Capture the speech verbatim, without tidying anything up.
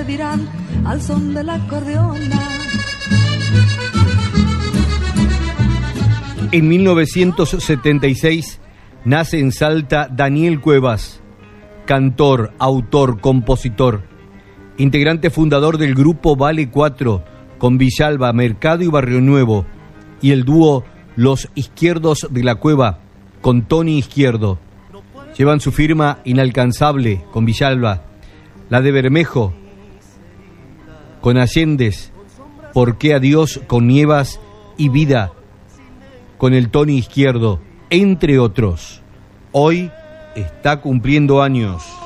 dirán al son de la acordeona. En mil novecientos setenta y seis nace en Salta Daniel Cuevas, cantor, autor, compositor, integrante fundador del grupo Vale cuatro, con Villalba, Mercado y Barrio Nuevo, y el dúo Los Izquierdos de la Cueva, con Tony Izquierdo. Llevan su firma Inalcanzable, con Villalba, la de Bermejo, con Allendez, Por qué Adiós, con Nievas, y Vida, con el Tony Izquierdo, entre otros. Hoy está cumpliendo años.